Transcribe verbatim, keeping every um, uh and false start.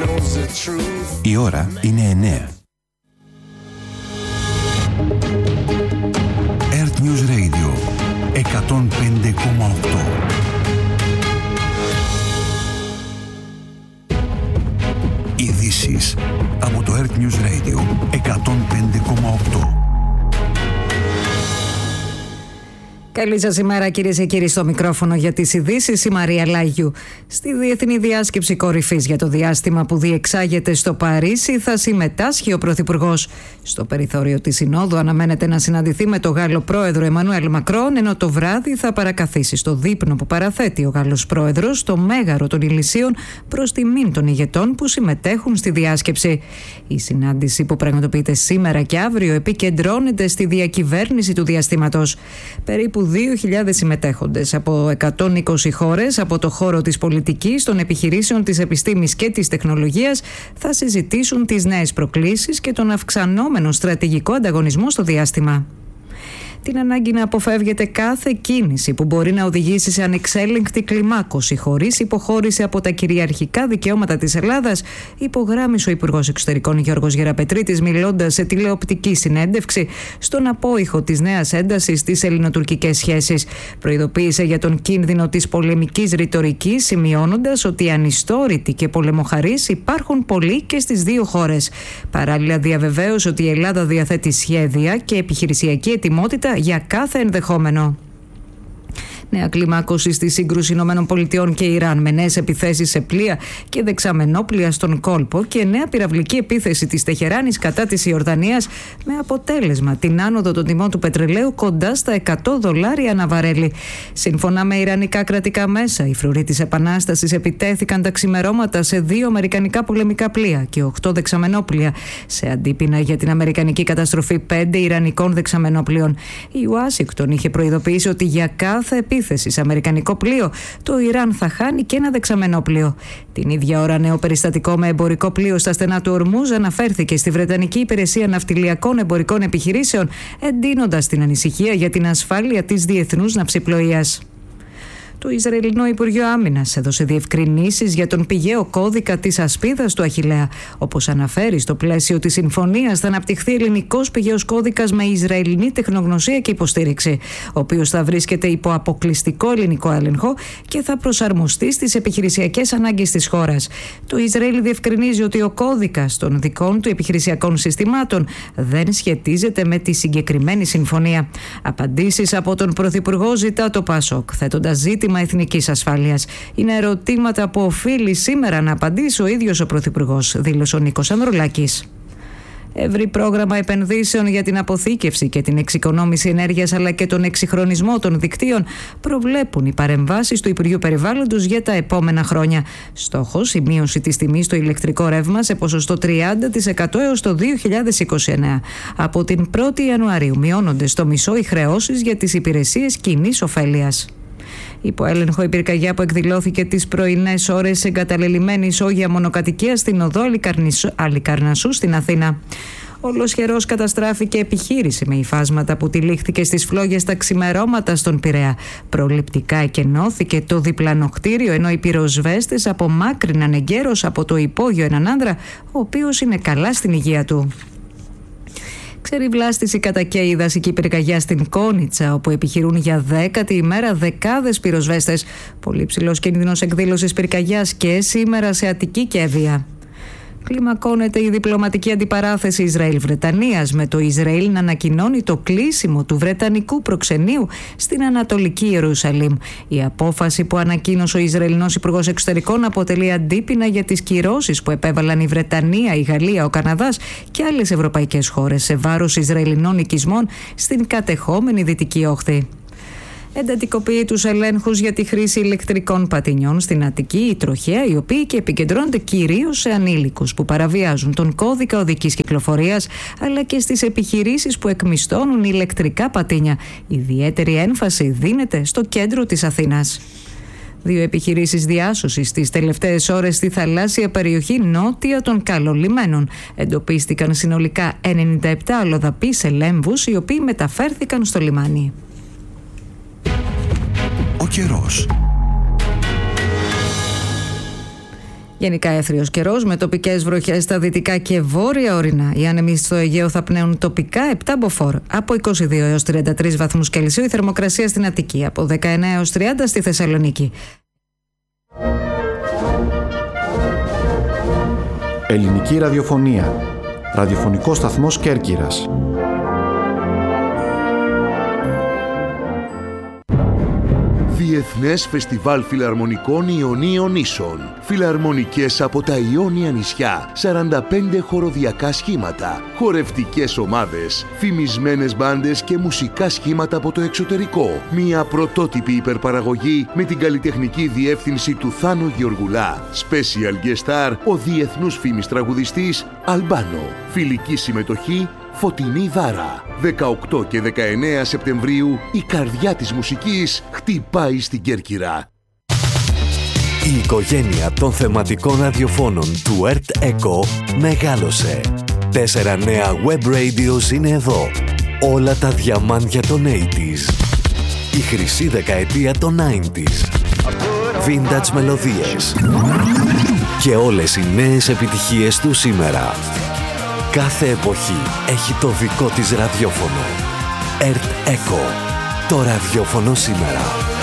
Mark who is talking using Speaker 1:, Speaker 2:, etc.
Speaker 1: Η ώρα είναι εννέα. Earth News Radio εκατόν πέντε κόμμα οκτώ. Ειδήσεις από το Earth News Radio εκατόν πέντε κόμμα οκτώ.
Speaker 2: Καλή σας ημέρα, κυρίες και κύριοι, στο μικρόφωνο για τις ειδήσεις η Μαρία Λάγιου. Στη Διεθνή Διάσκεψη Κορυφής για το διάστημα που διεξάγεται στο Παρίσι θα συμμετάσχει ο Πρωθυπουργός. Στο περιθώριο της Συνόδου αναμένεται να συναντηθεί με τον Γάλλο Πρόεδρο Εμμανουέλ Μακρόν, ενώ το βράδυ θα παρακαθίσει στο δείπνο που παραθέτει ο Γάλλος Πρόεδρος στο Μέγαρο των Ηλυσίων προς τιμήν των ηγετών που συμμετέχουν στη διάσκεψη. Η συνάντηση που πραγματοποιείται σήμερα και αύριο επικεντρώνεται στη διακυβέρνηση του διαστήματος. Περίπου δύο χιλιάδες συμμετέχοντες από εκατόν είκοσι χώρες από το χώρο της πολιτικής, των επιχειρήσεων, της επιστήμης και της τεχνολογίας θα συζητήσουν τις νέες προκλήσεις και τον αυξανόμενο στρατηγικό ανταγωνισμό στο διάστημα. Την ανάγκη να αποφεύγεται κάθε κίνηση που μπορεί να οδηγήσει σε ανεξέλεγκτη κλιμάκωση χωρίς υποχώρηση από τα κυριαρχικά δικαιώματα της Ελλάδας, υπογράμμισε ο Υπουργός Εξωτερικών Γιώργος Γεραπετρίτης μιλώντας σε τηλεοπτική συνέντευξη στον απόϊχο της νέας έντασης στις ελληνοτουρκικές σχέσεις. Προειδοποίησε για τον κίνδυνο της πολεμικής ρητορικής, σημειώνοντας ότι ανιστόρητοι και πολεμοχαρείς υπάρχουν πολλοί και στις δύο χώρες. Παράλληλα, διαβεβαίωσε ότι η Ελλάδα διαθέτει σχέδια και επιχειρησιακή ετοιμότητα για κάθε ενδεχόμενο. Νέα κλιμάκωση στη σύγκρουση ΗΠΑ και Ιράν με νέες επιθέσεις σε πλοία και δεξαμενόπλια στον κόλπο και νέα πυραυλική επίθεση της Τεχεράνης κατά της Ιορδανίας με αποτέλεσμα την άνοδο των τιμών του πετρελαίου κοντά στα εκατό δολάρια ανά βαρέλι. Σύμφωνα με ιρανικά κρατικά μέσα, οι φρουροί της Επανάστασης επιτέθηκαν τα ξημερώματα σε δύο αμερικανικά πολεμικά πλοία και οκτώ δεξαμενόπλια, σε αντίπεινα για την αμερικανική καταστροφή πέντε ιρανικών δεξαμενόπλιων. Η Ουάσιγκτον είχε προειδοποιήσει ότι για κάθε επίθεση σε αμερικανικό πλοίο, το Ιράν θα χάνει και ένα δεξαμενόπλιο. Την ίδια ώρα, νέο περιστατικό με εμπορικό πλοίο στα στενά του Ορμούζ αναφέρθηκε στη Βρετανική Υπηρεσία Ναυτιλιακών Εμπορικών Επιχειρήσεων, εντείνοντας την ανησυχία για την ασφάλεια της διεθνούς ναυσιπλοείας. Το Ισραηλινό Υπουργείο Άμυνας έδωσε διευκρινήσεις για τον πηγαίο κώδικα της ασπίδας του Αχιλλέα. Όπως αναφέρει, στο πλαίσιο της συμφωνίας θα αναπτυχθεί ελληνικός πηγαίος κώδικας με Ισραηλινή τεχνογνωσία και υποστήριξη, ο οποίος θα βρίσκεται υπό αποκλειστικό ελληνικό έλεγχο και θα προσαρμοστεί στις επιχειρησιακές ανάγκες της χώρας. Το Ισραήλ διευκρινίζει ότι ο κώδικας των δικών του επιχειρησιακών συστημάτων δεν σχετίζεται με τη συγκεκριμένη συμφωνία. Απαντήσεις από τον Πρωθυπουργό ζητά το ΠΑΣΟΚ, θέτοντας ζήτημα εθνικής ασφάλειας. Είναι ερωτήματα που οφείλει σήμερα να απαντήσει ο ίδιος ο Πρωθυπουργός, δήλωσε ο Νίκος Ανδρουλάκης. Ευρύ πρόγραμμα επενδύσεων για την αποθήκευση και την εξοικονόμηση ενέργειας αλλά και τον εξυγχρονισμό των δικτύων προβλέπουν οι παρεμβάσεις του Υπουργείου Περιβάλλοντος για τα επόμενα χρόνια. Στόχος, η μείωση της τιμής στο ηλεκτρικό ρεύμα σε ποσοστό τριάντα τοις εκατό έως το δύο χιλιάδες είκοσι εννέα. Από την πρώτη Ιανουαρίου μειώνονται στο μισό οι χρεώσεις για τις υπηρεσίες κοινής ωφέλειας. Υπό έλεγχο η πυρκαγιά που εκδηλώθηκε τις πρωινές ώρες εγκαταλελειμμένη ισόγεια μονοκατοικία στην οδό Αλικαρνασσού στην Αθήνα. Ολοσχερός καταστράφηκε επιχείρηση με υφάσματα που τυλίχθηκε στις φλόγες τα ξημερώματα στον Πειραιά. Προληπτικά εκενώθηκε το διπλανό κτίριο, ενώ οι πυροσβέστες απομάκρυναν εγκαίρως από το υπόγειο έναν άνδρα, ο οποίος είναι καλά στην υγεία του. Ξεριβλάστηση κατά και η δασική πυρκαγιά στην Κόνιτσα, όπου επιχειρούν για δέκατη ημέρα δεκάδες πυροσβέστες. Πολύ ψηλός κίνδυνος εκδήλωσης πυρκαγιάς και σήμερα σε Αττική και Εύβοια. Κλιμακώνεται η διπλωματική αντιπαράθεση Ισραήλ-Βρετανίας, με το Ισραήλ να ανακοινώνει το κλείσιμο του βρετανικού προξενείου στην Ανατολική Ιερουσαλήμ. Η απόφαση που ανακοίνωσε ο Ισραηλινός Υπουργός Εξωτερικών αποτελεί αντίπεινα για τις κυρώσεις που επέβαλαν η Βρετανία, η Γαλλία, ο Καναδάς και άλλες ευρωπαϊκές χώρες σε βάρος Ισραηλινών οικισμών στην κατεχόμενη Δυτική Όχθη. Εντατικοποιεί τους ελέγχους για τη χρήση ηλεκτρικών πατινιών στην Αττική η τροχέα, οι οποίοι και επικεντρώνονται κυρίως σε ανήλικους που παραβιάζουν τον κώδικα οδικής κυκλοφορίας, αλλά και στις επιχειρήσεις που εκμισθώνουν ηλεκτρικά πατίνια. Ιδιαίτερη έμφαση δίνεται στο κέντρο της Αθήνας. Δύο επιχειρήσεις διάσωσης τις τελευταίες ώρες στη θαλάσσια περιοχή νότια των Καλολιμένων. Εντοπίστηκαν συνολικά ενενήντα επτά αλλοδαποί σε λέμβους, οι οποίοι μεταφέρθηκαν στο λιμάνι.
Speaker 1: Ο καιρός.
Speaker 2: Γενικά έθριος καιρός με τοπικές βροχές στα δυτικά και βόρεια ορεινά. Οι άνεμοι στο Αιγαίο θα πνέουν τοπικά επτά μποφόρ. Από είκοσι δύο έως τριάντα τρεις βαθμούς Κελσίου η θερμοκρασία στην Αττική. Από δεκαεννέα έως τριάντα στη Θεσσαλονίκη.
Speaker 3: Ελληνική ραδιοφωνία. Ραδιοφωνικό σταθμός Κέρκυρας.
Speaker 4: Διεθνές Φεστιβάλ Φιλαρμονικών Ιωνίων Νήσων. Φιλαρμονικές από τα Ιόνια νησιά. σαράντα πέντε χοροδιακά σχήματα. Χορευτικές ομάδες. Φημισμένες μπάντες και μουσικά σχήματα από το εξωτερικό. Μια πρωτότυπη υπερπαραγωγή με την καλλιτεχνική διεύθυνση του Θάνο Γεωργουλά. Special guest star ο διεθνούς φήμης τραγουδιστής Αλμπάνο. Φιλική συμμετοχή Φωτεινή Δάρα. δεκαοκτώ και δεκαεννέα Σεπτεμβρίου η καρδιά της μουσικής χτυπάει στην Κέρκυρα.
Speaker 5: Η οικογένεια των θεματικών ραδιοφώνων του Earth Echo μεγάλωσε. Τέσσερα νέα web radios είναι εδώ. Όλα τα διαμάντια των ογδόντα. Η χρυσή δεκαετία των ενενήντα. Vintage μελωδίες. Και όλες οι νέες επιτυχίες του σήμερα. Κάθε εποχή έχει το δικό της ραδιόφωνο. Earth Echo. Το ραδιόφωνο σήμερα.